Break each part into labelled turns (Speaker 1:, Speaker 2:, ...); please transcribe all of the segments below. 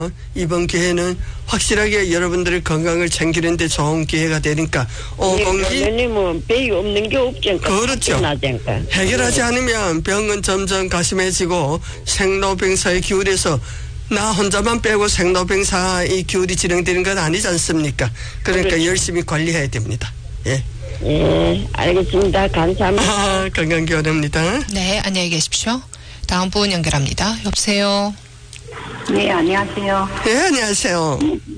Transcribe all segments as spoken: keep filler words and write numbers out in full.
Speaker 1: 이번 기회는 확실하게 여러분들의 건강을 챙기는 데 좋은 기회가 되니까 오공이
Speaker 2: 왜냐면 병이 없는 게 없잖아.
Speaker 1: 그렇죠. 해결하지 않으면 병은 점점 가심해지고 생로병사의 기울에서 나 혼자만 빼고 생로병사의 기울이 진행되는 건 아니지 않습니까? 그러니까 그렇죠. 열심히 관리해야 됩니다. 예.
Speaker 2: 예, 알겠습니다. 감사합니다.
Speaker 1: 아, 건강기원입니다.
Speaker 3: 네, 안녕히 계십시오. 다음 분 연결합니다. 여보세요.
Speaker 4: 네, 안녕하세요.
Speaker 1: 네, 안녕하세요.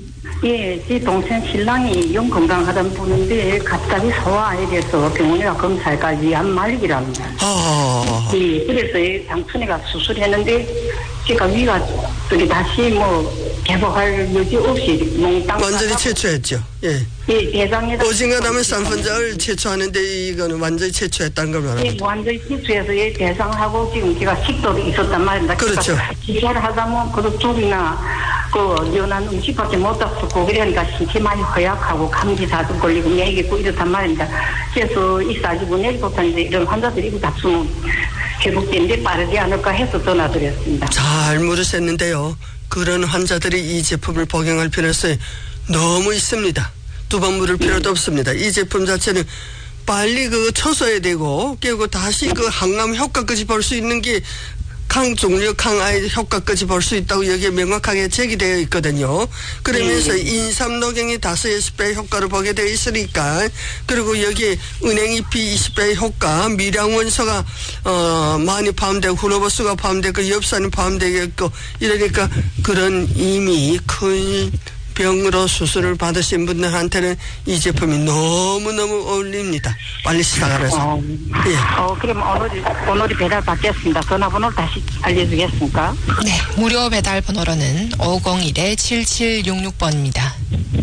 Speaker 4: 예, 제 동생 신랑이 영 건강하던 분인데 갑자기 소아에 대해서 병원에 가 검사까지 안 말기랍니다.
Speaker 1: 아.
Speaker 4: 예, 그래서 장춘이가 수술했는데 제가 위가 저기 다시 뭐 개복할 여지 없이 몽땅
Speaker 1: 완전히 채취했죠. 예.
Speaker 4: 예, 대장에다
Speaker 1: 오징어 라면 쌈분자를 채취하는데 이거는 완전히 채취했다는 걸 말합니다.
Speaker 4: 예, 완전히 채취해서 예, 대장하고 지금 제가 식도도 있었단 말입니다.
Speaker 1: 그렇죠.
Speaker 4: 기사를 하다 보면 그릇 둘이나 그 연한 음식밖에 못 잡수고 그러니까 신체 많이 허약하고 감기 자주 걸리고 맥이 있고 이렇단 말입니다. 그래서 익사지고 내일부터 이제 이런 환자들이 이거 잡수면 회복되는데 빠르지 않을까 해서 전화드렸습니다.
Speaker 1: 잘 물으셨는데요. 그런 환자들이 이 제품을 복용할 필요성이 너무 있습니다. 두 번 물을 필요도 없습니다. 이 제품 자체는 빨리 그 쳐서야 되고 그리고 다시 그 항암 효과까지 볼 수 있는 게 강종력 강아의 효과까지 볼 수 있다고 여기에 명확하게 제기되어 있거든요. 그러면서 네. 인삼노경이 다섯, 여섯 배 효과를 보게 되어 있으니까 그리고 여기에 은행잎이 이십 배 효과, 미량원소가 어 많이 포함되고 후로버스가 포함되고 엽산이 포함되겠고 이러니까 그런 이미 큰 병으로 수술을 받으신 분들한테는 이 제품이 너무너무 어울립니다. 빨리 시작을 해서.
Speaker 4: 어,
Speaker 1: 예.
Speaker 4: 어, 그럼 오늘, 오늘이 배달 받겠습니다. 전화번호를 다시 알려주겠습니까?
Speaker 3: 네, 무료 배달 번호로는 오공일 칠칠육육 번입니다.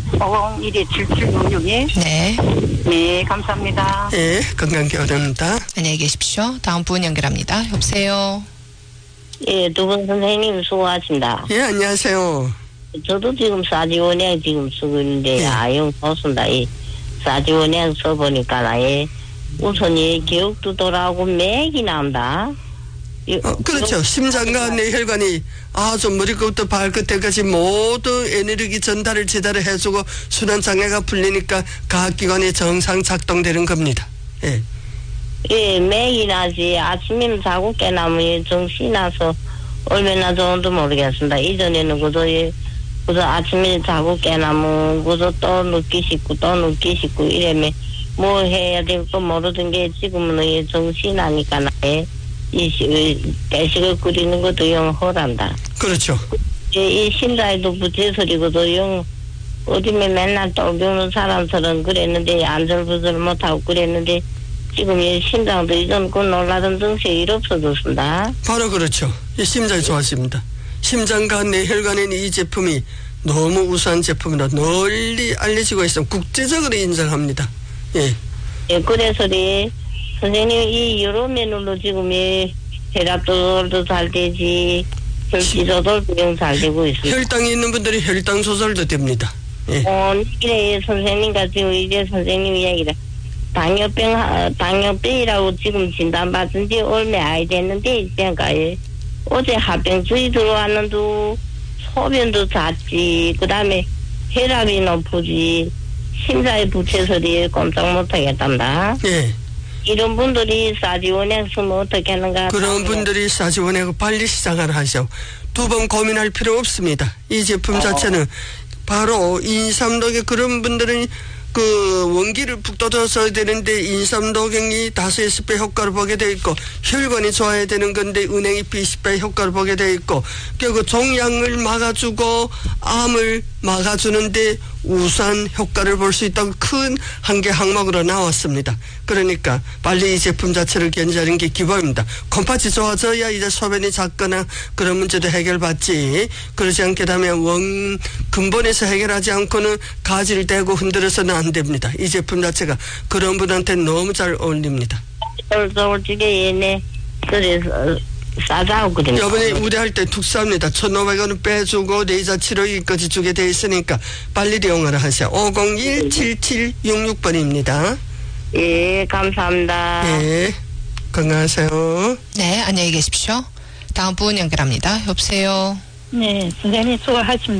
Speaker 4: 오공일 칠칠육육이?
Speaker 3: 네.
Speaker 4: 네, 감사합니다.
Speaker 1: 예, 건강기원입니다.
Speaker 3: 안녕히 계십시오. 다음 분 연결합니다. 여보세요.
Speaker 2: 예, 두 분 선생님 수고하십니다.
Speaker 1: 예, 안녕하세요.
Speaker 2: 저도 지금 사지원약 지금 쓰고 있는데,
Speaker 1: 네.
Speaker 2: 아유, 좋습니다. 이 사지원약 써보니까, 아예, 우선 이 기억도 돌아오고 맥이 나온다.
Speaker 1: 어, 그렇죠. 심장과 뇌혈관이 아주 머리끝부터 발끝에까지 모두 에너지 전달을 제대로 해주고 순환장애가 풀리니까 각기관이 정상 작동되는 겁니다. 예.
Speaker 2: 예, 맥이 나지. 아침에는 자고 깨나면 정신이 나서 얼마나 좋은지 모르겠습니다. 이전에는 그저 예, 그래서 아침에 자고 깨나면 그래서 또 눕기 싶고 또 눕기 싶고 이러면 뭐 해야 될 거 모르던 게 지금은 정신이 나니까 나의 이 배식을 끓이는 것도 영 허란다.
Speaker 1: 그렇죠.
Speaker 2: 이 심장에도 부채소리고도 영 어디면 맨날 떠배우는 사람처럼 그랬는데 안절부절 못하고 그랬는데 지금 이 심장도 이전 그 놀라던 정신이 일 없어졌습니다.
Speaker 1: 바로 그렇죠. 이 심장이 좋아집니다. 심장과 뇌혈관에는 이 제품이 너무 우수한 제품이라 널리 알려지고 있으면 국제적으로 인정합니다. 예.
Speaker 2: 예, 그래서 이 선생님 이 여러 면으로 지금 이 혈압 조절도 잘 되지, 혈기 조절도 영 잘 되고 있습니다.
Speaker 1: 혈당이 있는 분들이 혈당 조절도 됩니다. 예.
Speaker 2: 어, 이래 선생님과 지금 이제 선생님 이야기를 당뇨병 당뇨병이라고 지금 진단받은 지 얼마 안 됐는데 이제가 어제 합병증이 들어왔는데 소변도 잦지, 그 다음에 혈압이 높으지, 심장에 부채소리 꼼짝 못하겠단다.
Speaker 1: 예.
Speaker 2: 이런 분들이 사지원약 쓰면 어떻게 하는가?
Speaker 1: 그런 분들이 사지원하고 빨리 시작을 하셔. 두 번 고민할 필요 없습니다. 이 제품
Speaker 2: 어.
Speaker 1: 자체는 바로 인삼독에 그런 분들은 그 원기를 푹 떠줘야 되는데 인삼독이 다섯, 여섯 배 효과를 보게 돼 있고 혈관이 좋아야 되는 건데 은행잎이 이십 배 효과를 보게 돼 있고 그리고 종양을 막아주고 암을 막아주는데 우수한 효과를 볼 수 있다고 큰 한계 항목으로 나왔습니다. 그러니까 빨리 이 제품 자체를 견제하는 게 기본입니다. 콩팥이 좋아져야 이제 소변이 작거나 그런 문제도 해결받지. 그러지 않게 되면 원 근본에서 해결하지 않고는 가지를 대고 흔들어서는 안 됩니다. 이 제품 자체가 그런 분한테 너무 잘 어울립니다.
Speaker 2: 솔직히 얘네 그래서 싸다고 그래요.
Speaker 1: 이번에 우대할 때 툭 쌉니다. 천오백 원은 빼주고 내이자 칠억이까지 주게 돼 있으니까 빨리 이용을 하세요. 오공일 칠칠육육 번입니다.
Speaker 2: 예, 감사합니다.
Speaker 1: 예, 건강하세요.
Speaker 3: 네, 안녕히 계십시오. 다음 분 연결합니다. 여보세요.
Speaker 4: 네, 선생님 수고하십니다.